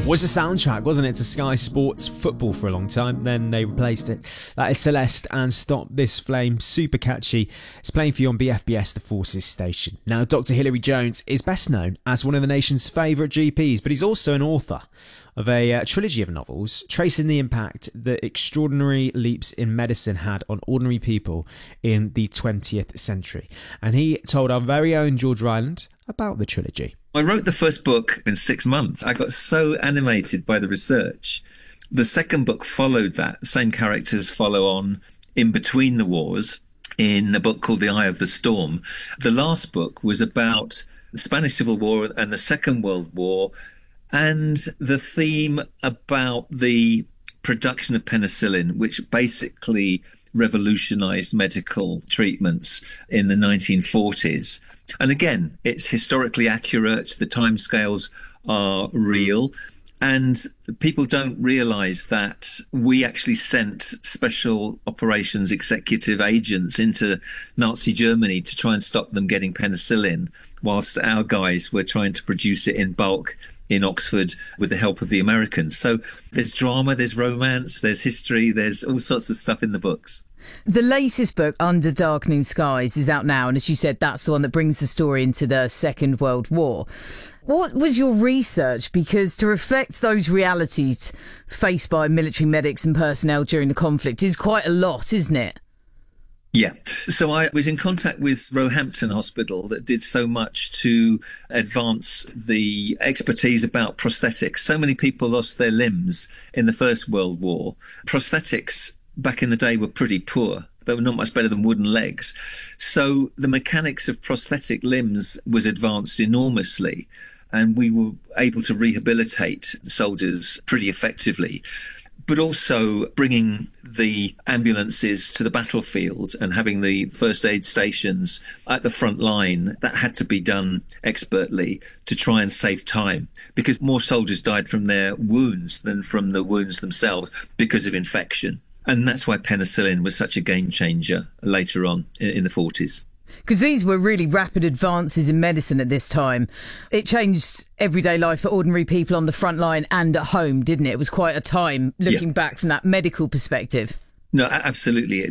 was a soundtrack, wasn't it, to Sky Sports football for a long time. Then they replaced it. That is Celeste and Stop This Flame. Super catchy. It's playing for you on BFBS, the Forces station. Now, Dr. Hilary Jones is best known as one of the nation's favourite GPs, but he's also an author of a trilogy of novels tracing the impact that extraordinary leaps in medicine had on ordinary people in the 20th century. And he told our very own George Ryland about the trilogy. I wrote the first book in 6 months. I got so animated by the research. The second book followed that. The same characters follow on in between the wars in a book called The Eye of the Storm. The last book was about the Spanish Civil War and the Second World War, and the theme about the production of penicillin, which basically revolutionized medical treatments in the 1940s. And again, it's historically accurate. The timescales are real. And people don't realize that we actually sent special operations executive agents into Nazi Germany to try and stop them getting penicillin, whilst our guys were trying to produce it in bulk in Oxford with the help of the Americans. So there's drama, there's romance, there's history, there's all sorts of stuff in the books. The latest book, Under Darkening Skies, is out now. And as you said, that's the one that brings the story into the Second World War. What was your research? Because to reflect those realities faced by military medics and personnel during the conflict is quite a lot, isn't it? Yeah. So I was in contact with Roehampton Hospital that did so much to advance the expertise about prosthetics. So many people lost their limbs in the First World War. Prosthetics back in the day were pretty poor. They were not much better than wooden legs. So the mechanics of prosthetic limbs was advanced enormously, and we were able to rehabilitate soldiers pretty effectively. But also bringing the ambulances to the battlefield and having the first aid stations at the front line, that had to be done expertly to try and save time, because more soldiers died from their wounds than from the wounds themselves because of infection. And that's why penicillin was such a game changer later on in the 40s. Because these were really rapid advances in medicine at this time. It changed everyday life for ordinary people on the front line and at home, didn't it? It was quite a time looking back from that medical perspective. No, absolutely.